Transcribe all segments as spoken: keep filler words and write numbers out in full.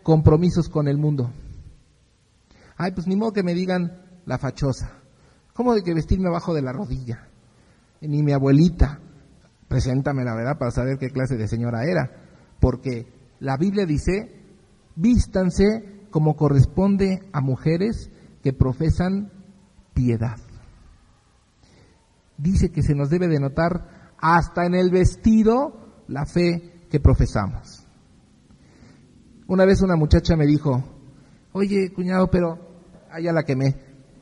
compromisos con el mundo. Ay, pues ni modo que me digan la fachosa. ¿Cómo de que vestirme abajo de la rodilla? Ni mi abuelita. Preséntame la verdad para saber qué clase de señora era. Porque la Biblia dice, vístanse como corresponde a mujeres que profesan piedad. Dice que se nos debe de notar hasta en el vestido la fe que profesamos. Una vez una muchacha me dijo, oye, cuñado, pero allá la quemé.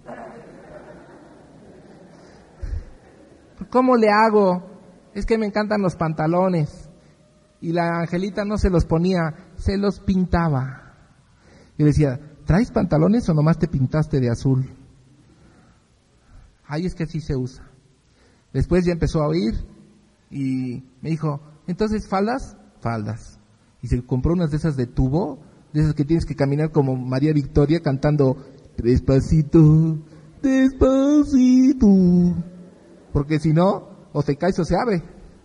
¿Cómo le hago? Es que me encantan los pantalones. Y la Angelita no se los ponía, se los pintaba. Y decía, ¿traes pantalones o nomás te pintaste de azul? Ay, es que así se usa. Después ya empezó a oír y me dijo, ¿entonces faldas? Faldas. Y se compró unas de esas de tubo, de esas que tienes que caminar como María Victoria cantando despacito, despacito. Porque si no, o se cae o se abre.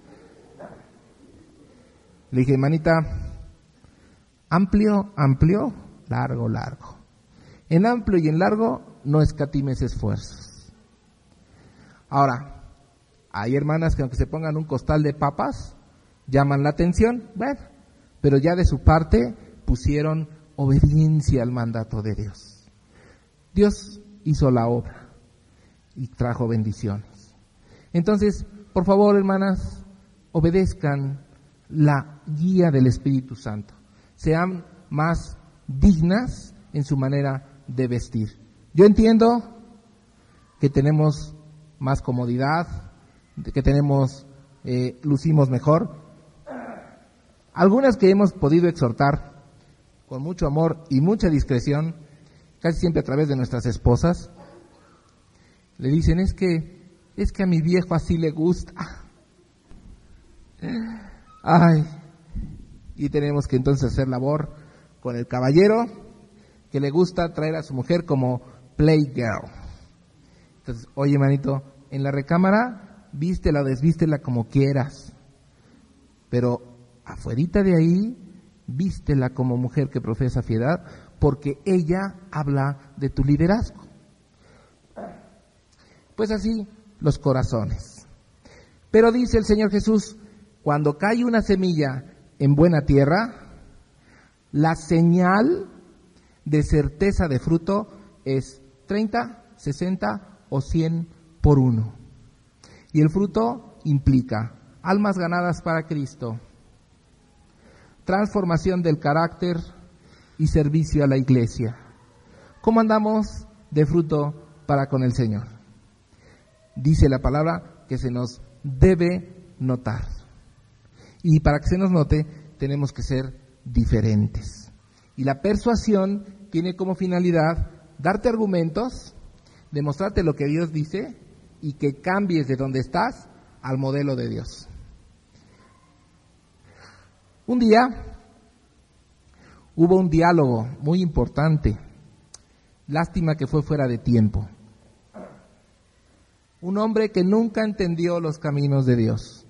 Le dije, manita, amplio, amplio, largo, largo. En amplio y en largo no escatimes esfuerzos. Ahora, hay hermanas que aunque se pongan un costal de papas, llaman la atención, bueno, pero ya de su parte pusieron obediencia al mandato de Dios. Dios hizo la obra y trajo bendiciones. Entonces, por favor, hermanas, obedezcan la guía del Espíritu Santo. Sean más dignas en su manera de vestir. Yo entiendo que tenemos más comodidad, que tenemos, eh, lucimos mejor. Algunas que hemos podido exhortar con mucho amor y mucha discreción, casi siempre a través de nuestras esposas, le dicen, es que Es que a mi viejo así le gusta. Ay, y tenemos que entonces hacer labor con el caballero que le gusta traer a su mujer como playgirl. Entonces, oye, manito, en la recámara, vístela o desvístela como quieras, pero afuerita de ahí, vístela como mujer que profesa piedad, porque ella habla de tu liderazgo. Pues así, los corazones. Pero dice el Señor Jesús, cuando cae una semilla en buena tierra, la señal de certeza de fruto es treinta, sesenta o cien por uno. Y el fruto implica almas ganadas para Cristo, transformación del carácter y servicio a la iglesia. ¿Cómo andamos de fruto para con el Señor? Dice la palabra que se nos debe notar. Y para que se nos note, tenemos que ser diferentes. Y la persuasión tiene como finalidad darte argumentos, demostrarte lo que Dios dice y que cambies de donde estás al modelo de Dios. Un día hubo un diálogo muy importante. Lástima que fue fuera de tiempo. Un hombre que nunca entendió los caminos de Dios.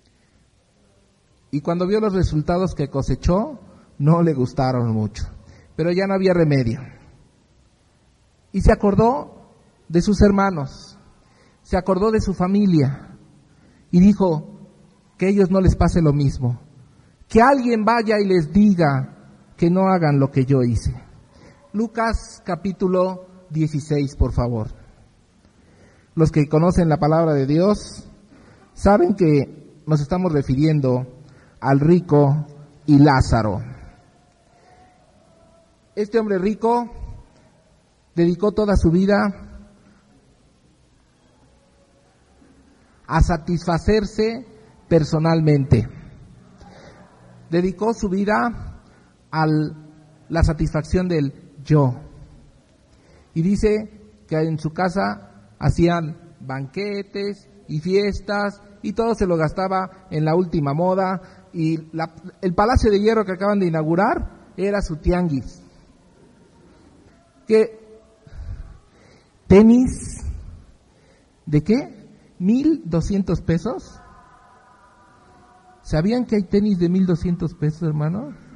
Y cuando vio los resultados que cosechó, no le gustaron mucho. Pero ya no había remedio. Y se acordó de sus hermanos, se acordó de su familia y dijo que a ellos no les pase lo mismo. Que alguien vaya y les diga que no hagan lo que yo hice. Lucas capítulo dieciséis, por favor. Los que conocen la palabra de Dios saben que nos estamos refiriendo al rico y Lázaro. Este hombre rico dedicó toda su vida a satisfacerse personalmente. Dedicó su vida a la satisfacción del yo. Y dice que en su casa hacían banquetes y fiestas y todo se lo gastaba en la última moda, y la, el Palacio de Hierro que acaban de inaugurar era su tianguis. ¿Qué? ¿Tenis? ¿De qué? ¿Mil doscientos pesos? ¿Sabían que hay tenis de mil doscientos pesos, hermano?